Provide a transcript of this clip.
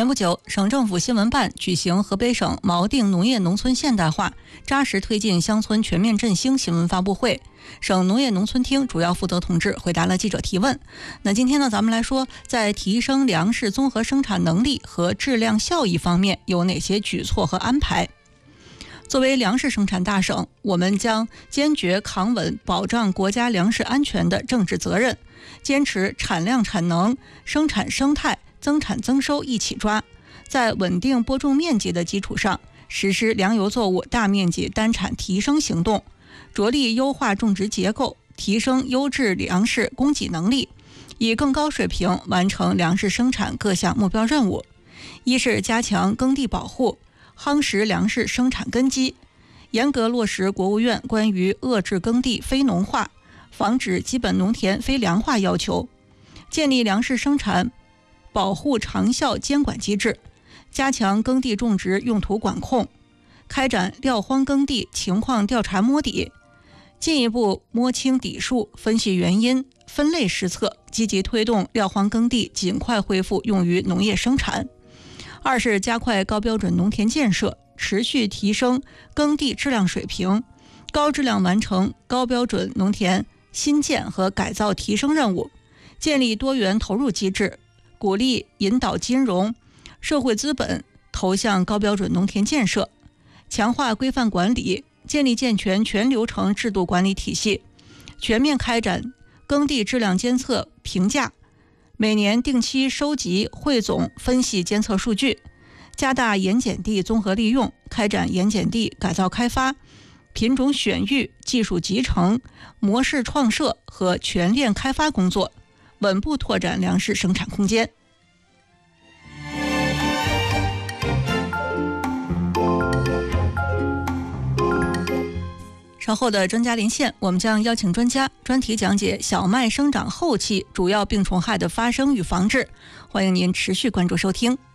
前不久，省政府新闻办举行河北省锚定农业农村现代化、扎实推进乡村全面振兴新闻发布会。省农业农村厅主要负责同志回答了记者提问。那今天呢，咱们来说，在提升粮食综合生产能力和质量效益方面有哪些举措和安排？作为粮食生产大省，我们将坚决扛稳保障国家粮食安全的政治责任，坚持产量产能、生产生态、增产增收一起抓，在稳定播种面积的基础上，实施粮油作物大面积单产提升行动，着力优化种植结构，提升优质粮食供给能力，以更高水平完成粮食生产各项目标任务。一是加强耕地保护，夯实粮食生产根基，严格落实国务院关于遏制耕地非农化、防止基本农田非粮化要求，建立粮食生产保护长效监管机制，加强耕地种植用途管控，开展撂荒耕地情况调查摸底，进一步摸清底数，分析原因，分类施策，积极推动撂荒耕地尽快恢复用于农业生产。二是加快高标准农田建设，持续提升耕地质量水平，高质量完成高标准农田新建和改造提升任务，建立多元投入机制，鼓励引导金融、社会资本投向高标准农田建设，强化规范管理，建立健全全流程制度管理体系，全面开展耕地质量监测评价，每年定期收集汇总分析监测数据，加大盐碱地综合利用，开展盐碱地改造开发、品种选育、技术集成、模式创设和全链开发工作，稳步拓展粮食生产空间。稍后的专家连线，我们将邀请专家专题讲解小麦生长后期主要病虫害的发生与防治，欢迎您持续关注收听。